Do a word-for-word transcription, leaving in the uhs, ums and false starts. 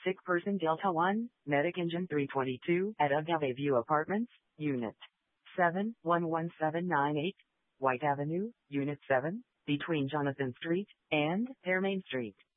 Sick person Delta one, Medic Engine three twenty-two at Agave View Apartments, Unit seven one one seven nine eight, White Avenue, Unit seven, between Jonathan Street and Fairmain Street.